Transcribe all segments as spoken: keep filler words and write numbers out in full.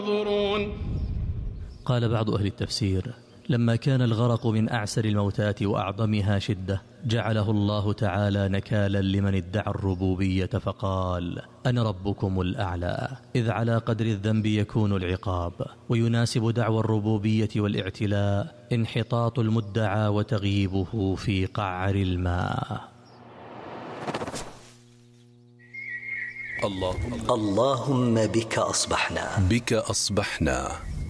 قال بعض أهل التفسير: لما كان الغرق من أعسر الموتات وأعظمها شدة جعله الله تعالى نكالا لمن ادعى الربوبية فقال: أنا ربكم الأعلى، إذ على قدر الذنب يكون العقاب، ويناسب دعوى الربوبية والاعتلاء انحطاط المدعى وتغييبه في قعر الماء. اللهم, اللهم بك أصبحنا بك أصبحنا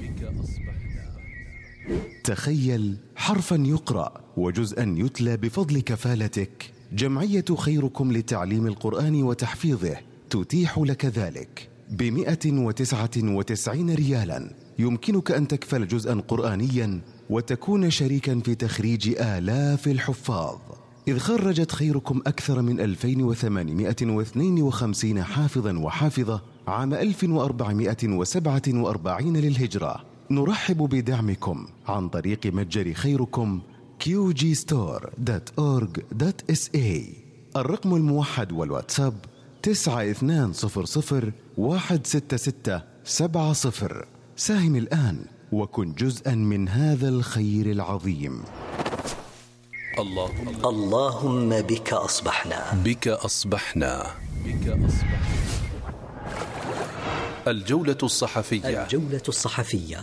تخيل حرفا يقرأ وجزءا يتلى بفضل كفالتك. جمعية خيركم لتعليم القرآن وتحفيظه تتيح لك ذلك بمئة وتسعة وتسعين ريالا. يمكنك أن تكفل جزءا قرآنيا وتكون شريكا في تخريج آلاف الحفاظ، إذ خرجت خيركم أكثر من ألفين وثمانمائة واثنين وخمسين حافظا وحافظة عام ألف وأربعمائة وسبعة وأربعين للهجرة. نرحب بدعمكم عن طريق متجر خيركم كيو جي ستور دوت أورغ دوت إس إيه. الرقم الموحد والواتساب تسعة اثنان صفر صفر واحد ستة ستة سبعة صفر. ساهم الآن وكن جزءا من هذا الخير العظيم. اللهم, اللهم بك أصبحنا بك أصبحنا بك أصبحنا. الجولة الصحفية الجولة الصحفية.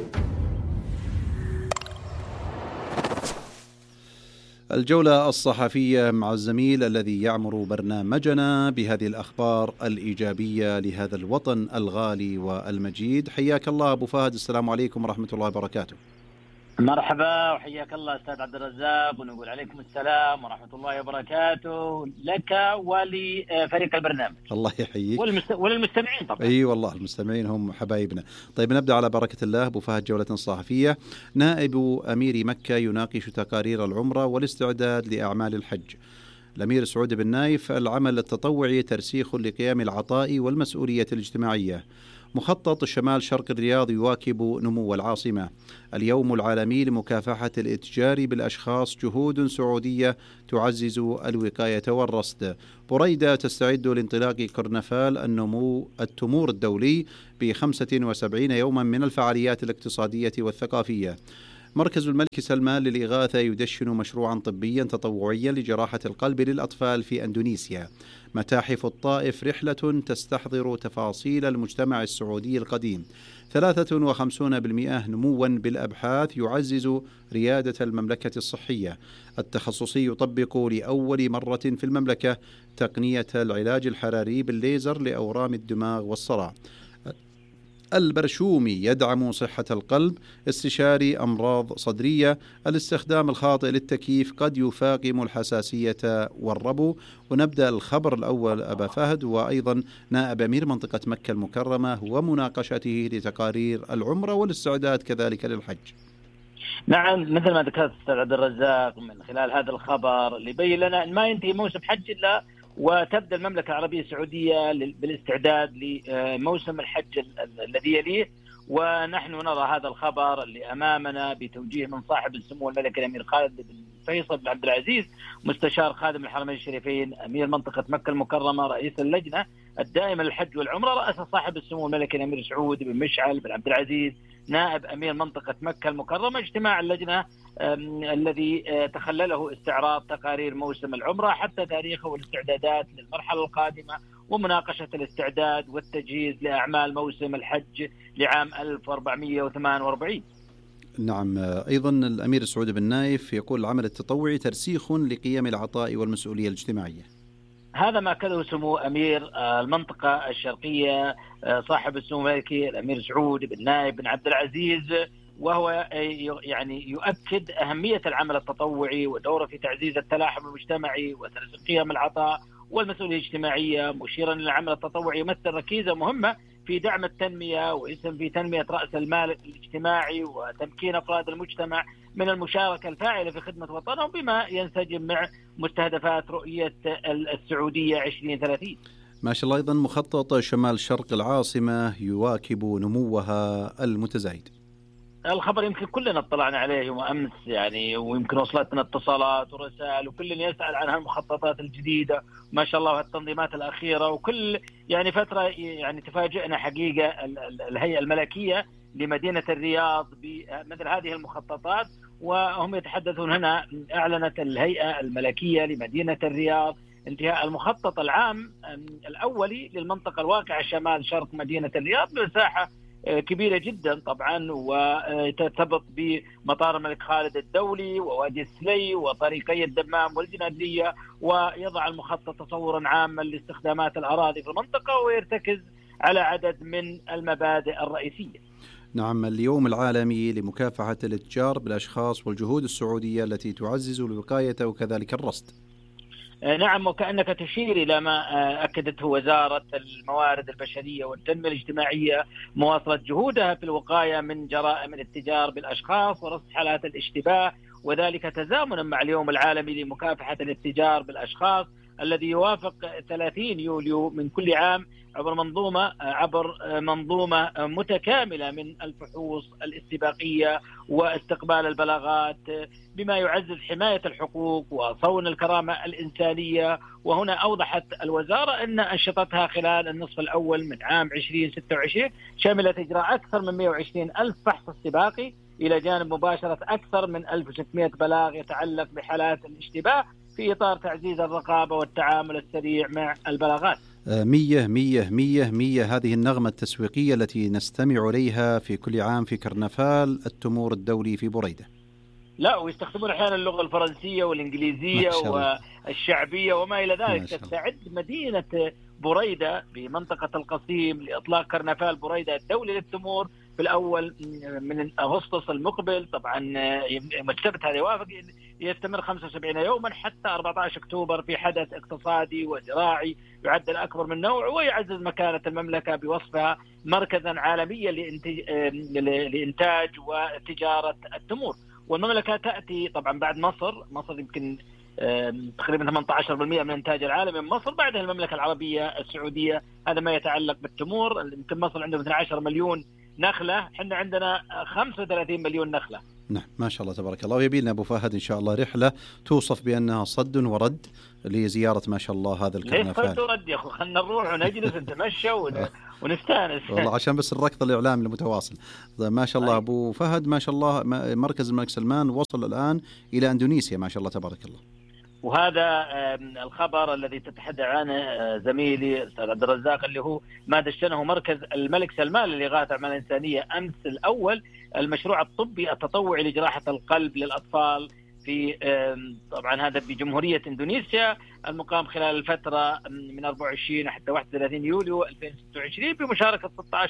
الجولة الصحفية مع الزميل الذي يعمر برنامجنا بهذه الأخبار الإيجابية لهذا الوطن الغالي والمجيد. حياك الله أبو فهد، السلام عليكم ورحمة الله وبركاته. مرحبا وحياك الله أستاذ عبد الرزاق، ونقول عليكم السلام ورحمة الله وبركاته لك ولفريق البرنامج. الله يحييك. والمست... وللمستمعين طبعا. أي والله المستمعين هم حبايبنا. طيب نبدأ على بركة الله. أبو فهد، جولة صحفية. نائب أمير مكة يناقش تقارير العمرة والاستعداد لأعمال الحج. الأمير سعود بن نايف: العمل التطوعي ترسيخ لقيام العطاء والمسؤولية الاجتماعية. مخطط شمال شرق الرياض يواكب نمو العاصمة. اليوم العالمي لمكافحة الإتجار بالأشخاص، جهود سعودية تعزز الوقاية والرصد. بريدة تستعد لانطلاق كرنفال النمو التمور الدولي بخمسة وسبعين يوما من الفعاليات الاقتصادية والثقافية. مركز الملك سلمان للإغاثة يدشن مشروعا طبيا تطوعيا لجراحة القلب للأطفال في أندونيسيا. متاحف الطائف رحلة تستحضر تفاصيل المجتمع السعودي القديم. ثلاثة وخمسين بالمئة نموا بالأبحاث يعزز ريادة المملكة الصحية. التخصصي يطبق لأول مرة في المملكة تقنية العلاج الحراري بالليزر لأورام الدماغ والصرع. البرشومي يدعم صحة القلب. استشاري أمراض صدرية: الاستخدام الخاطئ للتكييف قد يفاقم الحساسية والربو. ونبدأ الخبر الأول أبا فهد، وأيضا نائب أمير منطقة مكة المكرمة ومناقشته لتقارير العمرة والاستعداد كذلك للحج. نعم، مثل ما ذكرت أستاذ عبد الرزاق، من خلال هذا الخبر اللي يبين لنا أن ما ينتهي موسم حج إلا وتبدأ المملكة العربية السعودية بالاستعداد لموسم الحج الذي يليه. ونحن نرى هذا الخبر اللي أمامنا بتوجيه من صاحب السمو الملكي الأمير خالد بن فيصل بن عبد العزيز، مستشار خادم الحرمين الشريفين، أمير منطقة مكة المكرمة، رئيس اللجنة الدائمة للحج والعمرة، رأس صاحب السمو الملكي الأمير سعود بن مشعل بن عبد العزيز نائب أمير منطقة مكة المكرمة، اجتماع اللجنة الذي تخلله استعراض تقارير موسم العمرة حتى تاريخه والاستعدادات للمرحلة القادمة، ومناقشة الاستعداد والتجهيز لأعمال موسم الحج لعام ألف وأربعمائة وثمانية وأربعين. نعم، أيضا الأمير سعود بن نايف يقول: العمل التطوعي ترسيخ لقيم العطاء والمسؤولية الاجتماعية. هذا ما أكده سمو أمير المنطقة الشرقية صاحب السمو الملكي الأمير سعود بن نايف بن عبد العزيز، وهو يعني يؤكد أهمية العمل التطوعي ودوره في تعزيز التلاحم المجتمعي وترسيخ قيم العطاء والمسؤولية الاجتماعية، مشيرا أن العمل التطوعي يمثل ركيزة مهمة في دعم التنمية ويسهم في تنمية رأس المال الاجتماعي وتمكين أفراد المجتمع من المشاركة الفاعلة في خدمة وطنهم، بما ينسجم مع مستهدفات رؤية السعودية عشرين ثلاثين. ما شاء الله. أيضا مخطط شمال شرق العاصمة يواكب نموها المتزايد. الخبر يمكن كلنا اطلعنا عليه يوم أمس يعني، ويمكن وصلتنا اتصالات ورسائل، وكل يسأل عن هالمخططات الجديدة ما شاء الله والتنظيمات الأخيرة، وكل يعني فترة يعني تفاجئنا حقيقة الهيئة الملكية لمدينة الرياض بمثل هذه المخططات. وهم يتحدثون هنا، أعلنت الهيئة الملكية لمدينة الرياض انتهاء المخطط العام الأولي للمنطقة الواقعة شمال شرق مدينة الرياض بمساحة كبيرة جدا طبعا، وترتبط بمطار الملك خالد الدولي ووادي السلي وطريقي الدمام والجنادية، ويضع المخطط تصورا عاما لاستخدامات الأراضي في المنطقة ويرتكز على عدد من المبادئ الرئيسية. نعم، اليوم العالمي لمكافحة الاتجار بالأشخاص والجهود السعودية التي تعزز الوقاية وكذلك الرصد. نعم، وكأنك تشير إلى ما أكدته وزارة الموارد البشرية والتنمية الاجتماعية مواصلة جهودها في الوقاية من جرائم الاتجار بالأشخاص ورصد حالات الاشتباه، وذلك تزامنا مع اليوم العالمي لمكافحة الاتجار بالأشخاص الذي يوافق ثلاثين يوليو من كل عام عبر منظومة عبر منظومة متكاملة من الفحوص الاستباقية واستقبال البلاغات بما يعزز حماية الحقوق وصون الكرامة الإنسانية. وهنا أوضحت الوزارة أن أنشطتها خلال النصف الأول من عام ألفين وستة وعشرين شملت إجراء أكثر من مئة وعشرين ألف فحص استباقي إلى جانب مباشرة أكثر من ألف وستمئة بلاغ يتعلق بحالات الاشتباه في إطار تعزيز الرقابة والتعامل السريع مع البلاغات. مية مية مية مية هذه النغمة التسويقية التي نستمع إليها في كل عام في كرنفال التمور الدولي في بريدة. لا، ويستخدمون أحيانا اللغة الفرنسية والإنجليزية والشعبية وما إلى ذلك. تستعد مدينة بريدة بمنطقة القصيم لإطلاق كرنفال بريدة الدولي للتمور في الأول من أغسطس المقبل. طبعا السبت هذا يوافق يستمر خمسة وسبعين يوما حتى أربعة عشر أكتوبر في حدث اقتصادي وزراعي يعد الأكبر من نوعه، ويعزز مكانة المملكة بوصفها مركزا عالميا لإنتاج وتجارة التمور. والمملكة تأتي طبعا بعد مصر. مصر يمكن تقريبا ثمانية عشر بالمئة من إنتاج العالم من مصر، بعدها المملكة العربية السعودية. هذا ما يتعلق بالتمور. يمكن مصر عندهم اثني عشر مليون نخلة، احنا عندنا خمسة وثلاثين مليون نخلة. نعم ما شاء الله تبارك الله. ويبي لنا أبو فهد إن شاء الله رحلة توصف بأنها صد ورد لزيارة ما شاء الله هذا الكرنفال. ليش صد ورد يا أخو؟ خلنا نروح ونجلس نتمشى ون... ونستانس والله عشان بس الركض الإعلامي المتواصل. ما شاء الله أبو فهد ما شاء الله مركز الملك سلمان وصل الآن إلى إندونيسيا ما شاء الله تبارك الله. وهذا الخبر الذي تتحدث عنه زميلي أستاذ عبد الرزاق اللي هو ما دشنه مركز الملك سلمان للإغاثة والأعمال الإنسانية أمس الأول، المشروع الطبي التطوعي لجراحة القلب للأطفال في طبعا هذا بجمهورية إندونيسيا، المقام خلال الفترة من أربعة وعشرين حتى واحد وثلاثين يوليو ألفين وستة وعشرين بمشاركة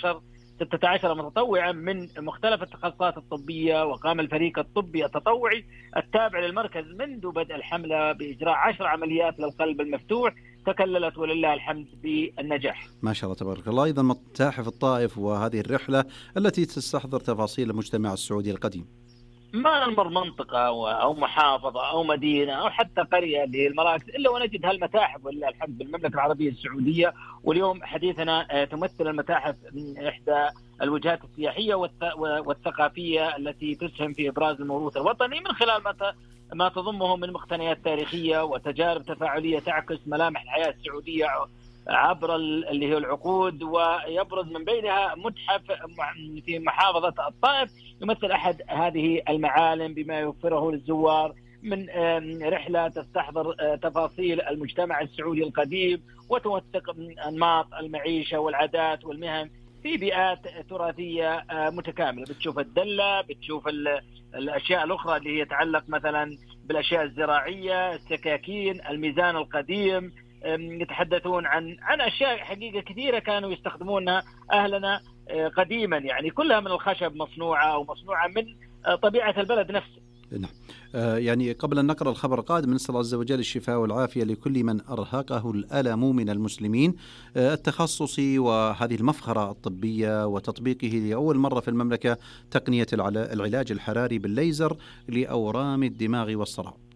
ستة عشر متطوعا من مختلف التخصصات الطبية. وقام الفريق الطبي التطوعي التابع للمركز منذ بدء الحملة بإجراء عشر عمليات للقلب المفتوح تكللت ولله الحمد بالنجاح. ما شاء الله تبارك الله. أيضا متاحف الطائف وهذه الرحلة التي تستحضر تفاصيل المجتمع السعودي القديم. ما نمر منطقة أو محافظة أو مدينة أو حتى قرية اللي هي المراكز إلا ونجد هالمتاحف ولله الحمد بالمملكة العربية السعودية. واليوم حديثنا تمثل المتاحف من إحدى الوجهات السياحية والثقافية التي تسهم في إبراز الموروث الوطني من خلال ما تضمه من مقتنيات تاريخية وتجارب تفاعلية تعكس ملامح الحياة السعودية عبر اللي هي العقود. ويبرز من بينها متحف في محافظة الطائف يمثل أحد هذه المعالم بما يوفره للزوار من رحلة تستحضر تفاصيل المجتمع السعودي القديم وتوثق أنماط المعيشة والعادات والمهن في بيئات تراثية متكاملة. بتشوف الدلة، بتشوف الأشياء الأخرى اللي هي يتعلق مثلا بالأشياء الزراعية، السكاكين، الميزان القديم. يتحدثون عن عن أشياء حقيقة كثيرة كانوا يستخدمونها أهلنا قديما، يعني كلها من الخشب مصنوعة أو مصنوعة من طبيعة البلد نفسه. نعم. يعني قبل أن نقرأ الخبر القادم نسأل الله عز وجل الشفاء والعافية لكل من أرهقه الألم من المسلمين التخصصي وهذه المفخرة الطبية وتطبيقه لأول مرة في المملكة تقنية العلاج الحراري بالليزر لأورام الدماغ والصرع.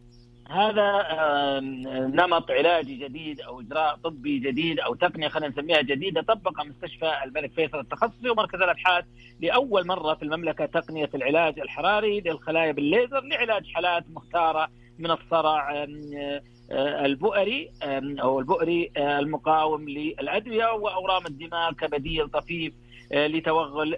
هذا نمط علاجي جديد أو إجراء طبي جديد أو تقنية خلينا نسميها جديدة طبق مستشفى الملك فيصل التخصصي ومركز الأبحاث لأول مرة في المملكة تقنية العلاج الحراري للخلايا بالليزر لعلاج حالات مختارة من الصرع البؤري أو البؤري المقاوم للأدوية وأورام الدماغ كبديل طفيف لتوغل.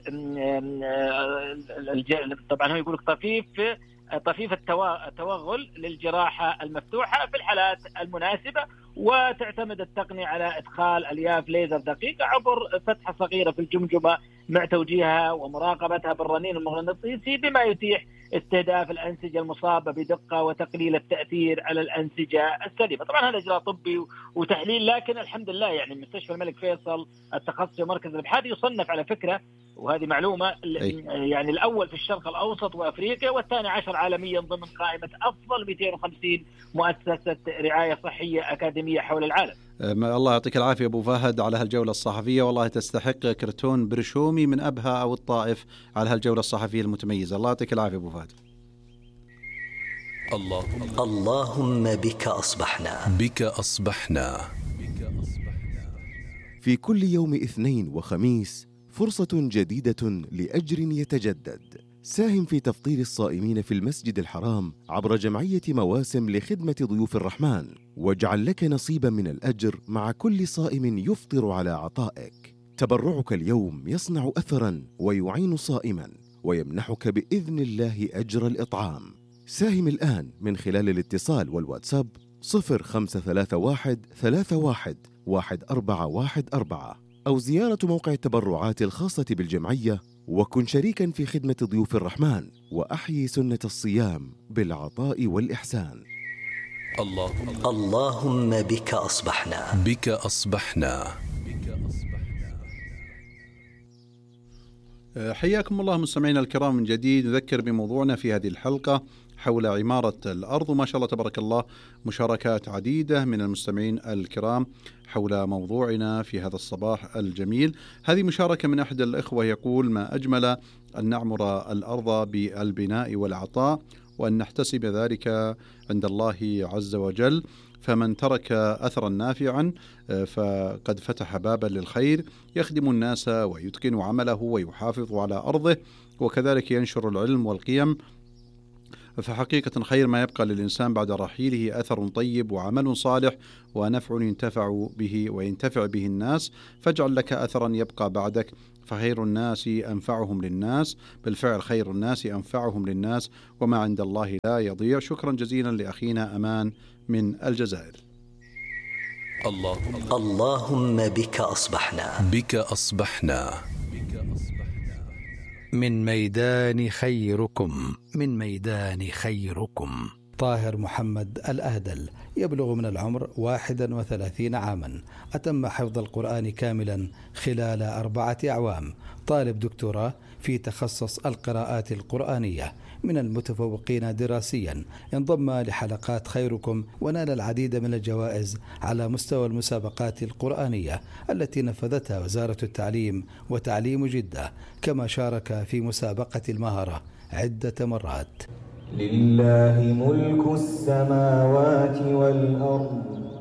طبعا هو يقول لك طفيف طفيف التوغل للجراحة المفتوحة في الحالات المناسبة، وتعتمد التقنية على إدخال ألياف ليزر دقيقة عبر فتحة صغيرة في الجمجمة مع توجيهها ومراقبتها بالرنين المغناطيسي بما يتيح استهداف الأنسجة المصابة بدقة وتقليل التأثير على الأنسجة السليمة. طبعا هذا إجراء طبي وتحليل، لكن الحمد لله يعني مستشفى الملك فيصل التخصصي ومركز الأبحاث يصنف على فكرة، وهذه معلومة أي. يعني الأول في الشرق الأوسط وأفريقيا والثاني عشر عالميا ضمن قائمة أفضل مئتين وخمسين مؤسسة رعاية صحية أكاديمية حول العالم. الله يعطيك العافية أبو فهد على هالجولة الصحفية، والله تستحق كرتون برشومي من أبها أو الطائف على هالجولة الصحفية المتميزة. الله يعطيك العافية أبو فهد. الله اللهم بك أصبحنا بك أصبحنا في كل يوم اثنين وخميس فرصة جديدة لأجر يتجدد. ساهم في تفطير الصائمين في المسجد الحرام عبر جمعية مواسم لخدمة ضيوف الرحمن، واجعل لك نصيبا من الأجر مع كل صائم يفطر على عطائك. تبرعك اليوم يصنع أثرا ويعين صائما ويمنحك بإذن الله أجر الإطعام. ساهم الآن من خلال الاتصال والواتساب صفر خمسة ثلاثة واحد ثلاثة واحد واحد أربعة واحد أربعة أو زيارة موقع التبرعات الخاصة بالجمعية، وكن شريكا في خدمة ضيوف الرحمن وأحيي سنة الصيام بالعطاء والإحسان. الله اللهم بك أصبحنا بك أصبحنا حياكم الله مستمعينا الكرام من جديد. نذكر بموضوعنا في هذه الحلقة حول عمارة الأرض، وما شاء الله تبارك الله مشاركات عديدة من المستمعين الكرام حول موضوعنا في هذا الصباح الجميل. هذه مشاركة من أحد الإخوة يقول: ما أجمل أن نعمر الأرض بالبناء والعطاء وأن نحتسب ذلك عند الله عز وجل، فمن ترك أثرا نافعا فقد فتح بابا للخير يخدم الناس ويتقن عمله ويحافظ على أرضه، وكذلك ينشر العلم والقيم، فحقيقة خير ما يبقى للإنسان بعد رحيله أثر طيب وعمل صالح ونفع ينتفع به وينتفع به الناس، فاجعل لك أثرا يبقى بعدك، فخير الناس أنفعهم للناس. بالفعل خير الناس أنفعهم للناس، وما عند الله لا يضيع. شكرا جزيلا لأخينا أمان من الجزائر. الله اللهم بك أصبحنا بك أصبحنا من ميدان خيركم من ميدان خيركم. طاهر محمد الأهدل يبلغ من العمر واحدا وثلاثين عاما، أتم حفظ القرآن كاملا خلال أربعة أعوام، طالب دكتوراه في تخصص القراءات القرآنية، من المتفوقين دراسيا، انضم لحلقات خيركم ونال العديد من الجوائز على مستوى المسابقات القرآنية التي نفذتها وزارة التعليم وتعليم جدة، كما شارك في مسابقة المهرة عدة مرات. لله ملك السماوات والأرض